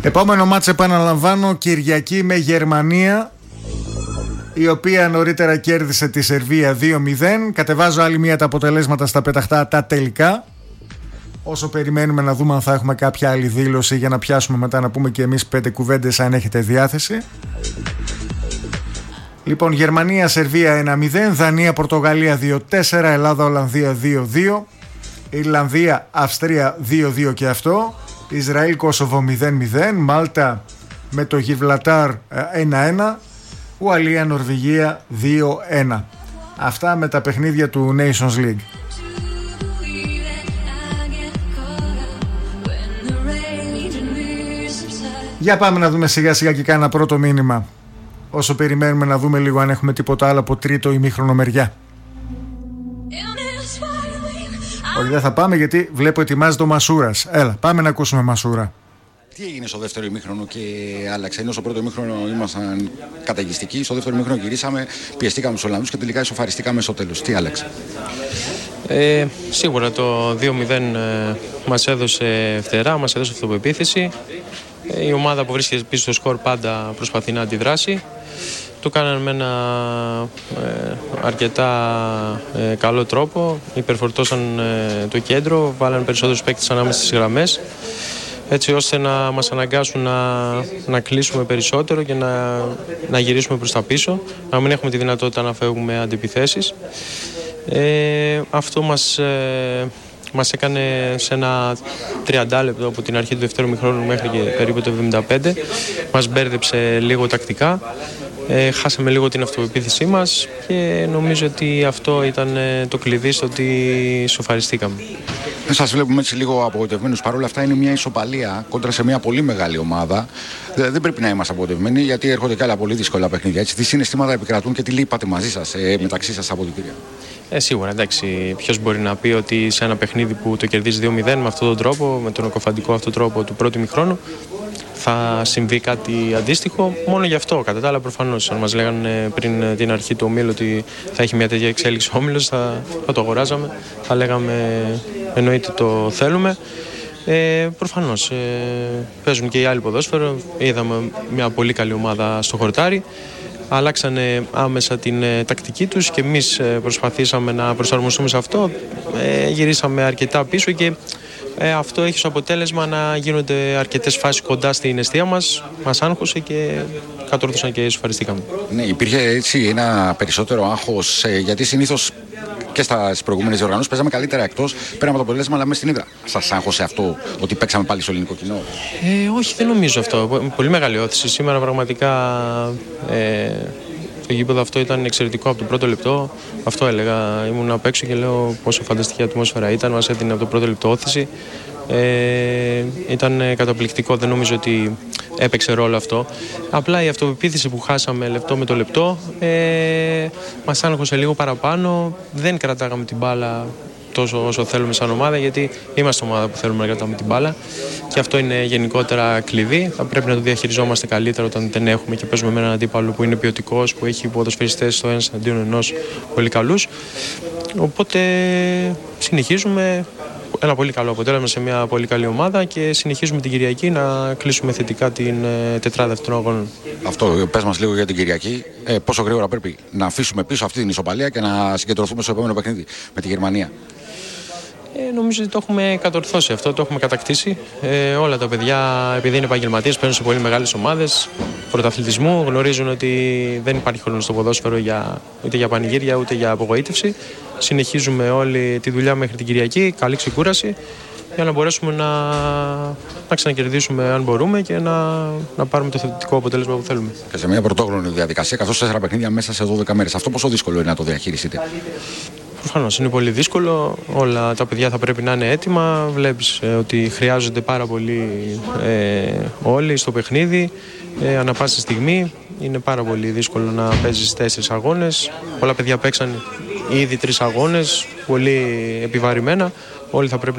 Επόμενο μάτς, επαναλαμβάνω, Κυριακή με Γερμανία, η οποία νωρίτερα κέρδισε τη Σερβία 2-0. Κατεβάζω άλλη μία τα αποτελέσματα στα πεταχτά, τα τελικά. Όσο περιμένουμε να δούμε αν θα έχουμε κάποια άλλη δήλωση για να πιάσουμε μετά να πούμε και εμείς 5 κουβέντες αν έχετε διάθεση. Λοιπόν, Γερμανία-Σερβία 1-0, Δανία-Πορτογαλία 2-4, Ελλάδα-Ολλανδία 2-2, Ιρλανδία-Αυστρία 2-2 και αυτό, Ισραήλ-Κόσοβο 0-0, Μάλτα με το Γιβραλτάρ 1-1, Ουαλία-Νορβηγία 2-1. Αυτά με τα παιχνίδια του Nations League. Για πάμε να δούμε σιγά σιγά και κάνα πρώτο μήνυμα, όσο περιμένουμε να δούμε λίγο αν έχουμε τίποτα άλλο από τρίτο ημίχρονο μεριά. Όχι, δεν θα πάμε γιατί βλέπω ετοιμάζεται ο Μασούρας. Έλα, πάμε να ακούσουμε Μασούρα. Τι έγινε στο δεύτερο ημίχρονο και άλλαξε? Ενώ στο πρώτο ημίχρονο ήμασταν καταιγιστικοί, στο δεύτερο ημίχρονο γυρίσαμε, πιεστήκαμε στους Ολλανδούς και τελικά ισοφαριστήκαμε στο τέλος. Τι άλλαξε? Σίγουρα το 2-0 μας έδωσε φτερά, μας έδωσε αυτοπεποίθηση. Η ομάδα που βρίσκεται πίσω στο σκορ πάντα προσπαθεί να αντιδράσει. Το κάνανε με ένα αρκετά καλό τρόπο. Υπερφορτώσαν το κέντρο, βάλανε περισσότερους παίκτες ανάμεσα στις γραμμές, έτσι ώστε να μας αναγκάσουν να κλείσουμε περισσότερο και να γυρίσουμε προς τα πίσω, να μην έχουμε τη δυνατότητα να φεύγουμε αντιπιθέσεις. Αυτό μας έκανε σε ένα 30 λεπτό από την αρχή του δεύτερου ημιχρόνου μέχρι και περίπου το 75. Μας μπέρδεψε λίγο τακτικά, χάσαμε λίγο την αυτοπεποίθησή μας και νομίζω ότι αυτό ήταν το κλειδί στο ότι σοφαριστήκαμε. Σας βλέπουμε έτσι λίγο απογοητευμένους. Παρ' όλα αυτά είναι μια ισοπαλία κόντρα σε μια πολύ μεγάλη ομάδα. Δεν πρέπει να είμαστε απογοητευμένοι, γιατί έρχονται και άλλα πολύ δύσκολα παιχνίδια. Έτσι, τι συναισθήματα επικρατούν και τι λείπατε μαζί σας, μεταξύ σας από την κυρία? Σίγουρα, εντάξει. Ποιος μπορεί να πει ότι σε ένα παιχνίδι που το κερδίζει 2-0 με αυτόν τον τρόπο, με τον οκοφαντικό αυτόν τρόπο του πρώτου ημιχρόνου, θα συμβεί κάτι αντίστοιχο? Μόνο γι' αυτό. Κατά τα άλλα, προφανώς, αν μας λέγανε πριν την αρχή του ομίλου ότι θα έχει μια τέτοια εξέλιξη ο όμιλος, θα το αγοράζαμε. Θα λέγαμε εννοείται το θέλουμε. Προφανώς παίζουν και οι άλλοι ποδόσφαιρο. Είδαμε μια πολύ καλή ομάδα στο χορτάρι. Αλλάξανε άμεσα την τακτική τους και εμείς προσπαθήσαμε να προσαρμοστούμε σε αυτό. Γυρίσαμε αρκετά πίσω και αυτό έχει ως αποτέλεσμα να γίνονται αρκετές φάσεις κοντά στην εστία μας. Μας άγχωσε και κατόρθωσαν και ισοφαριστήκαμε. Ναι, υπήρχε έτσι ένα περισσότερο άγχος, γιατί συνήθως και στις προηγούμενες διοργανώσεις παίζαμε καλύτερα εκτός, πέρα από το αποτέλεσμα, αλλά μέσα στην ύδρα. Σας άγχωσε αυτό ότι παίξαμε πάλι στο ελληνικό κοινό? Όχι, δεν νομίζω αυτό. Πολύ μεγάλη όθηση. Σήμερα πραγματικά το γήπεδο αυτό ήταν εξαιρετικό από το πρώτο λεπτό. Αυτό έλεγα. Ήμουν απ' έξω και λέω πόσο φανταστική ατμόσφαιρα ήταν. Μας έδινε από το πρώτο λεπτό όθηση. Ήταν καταπληκτικό. Δεν νομίζω ότι έπαιξε ρόλο αυτό. Απλά η αυτοπεποίθηση που χάσαμε λεπτό με το λεπτό μας άγχωσε λίγο παραπάνω. Δεν κρατάγαμε την μπάλα τόσο όσο θέλουμε σαν ομάδα, γιατί είμαστε ομάδα που θέλουμε να κρατάμε την μπάλα και αυτό είναι γενικότερα κλειδί. Θα πρέπει να το διαχειριζόμαστε καλύτερα όταν δεν έχουμε και παίζουμε με έναν αντίπαλο που είναι ποιοτικός, που έχει ποδοσφαιριστές στο ένας αντίον ενός πολύ καλούς. Οπότε συνεχίζουμε ένα πολύ καλό αποτέλεσμα σε μια πολύ καλή ομάδα και συνεχίζουμε την Κυριακή να κλείσουμε θετικά την τετράδα αυτών των αγώνων. Αυτό, πες μας λίγο για την Κυριακή. Πόσο γρήγορα πρέπει να αφήσουμε πίσω αυτή την ισοπαλία και να συγκεντρωθούμε στο επόμενο παιχνίδι με τη Γερμανία? Νομίζω ότι το έχουμε κατορθώσει αυτό, το έχουμε κατακτήσει. Όλα τα παιδιά, επειδή είναι επαγγελματίες, παίρνουν σε πολύ μεγάλες ομάδες πρωταθλητισμού, γνωρίζουν ότι δεν υπάρχει χρόνο στο ποδόσφαιρο ούτε για πανηγύρια ούτε για απογοήτευση. Συνεχίζουμε όλη τη δουλειά μέχρι την Κυριακή, καλή ξεκούραση, για να μπορέσουμε να ξανακερδίσουμε αν μπορούμε και να πάρουμε το θετικό αποτέλεσμα που θέλουμε. Και σε μια πρωτόγνωρη διαδικασία, καθώς 4 παιχνίδια μέσα σε 12 μέρες. Αυτό πόσο δύσκολο είναι να το διαχειριστείτε? Προφανώς είναι πολύ δύσκολο. Όλα τα παιδιά θα πρέπει να είναι έτοιμα. Βλέπεις ότι χρειάζονται πάρα πολύ όλοι στο παιχνίδι. Ανά πάσα στιγμή είναι πάρα πολύ δύσκολο να παίζεις 4 αγώνες. Πολλά παιδιά παίξαν ήδη 3 αγώνες, πολύ επιβαρημένα. Όλοι θα πρέπει